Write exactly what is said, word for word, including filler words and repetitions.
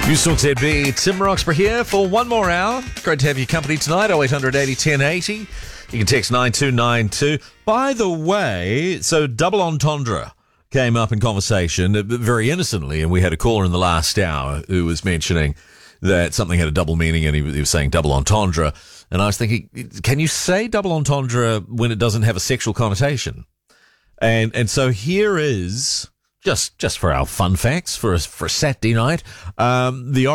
News Talk Z B, Tim Roxburgh here for one more hour. Great to have your company tonight, oh eight hundred eighty ten eighty. You can text nine two nine two. By the way, so double entendre came up in conversation very innocently, and we had a caller in the last hour who was mentioning that something had a double meaning, and he was saying double entendre. And I was thinking, can you say double entendre when it doesn't have a sexual connotation? And and so here is... Just just for our fun facts for a, for a Saturday night, um, the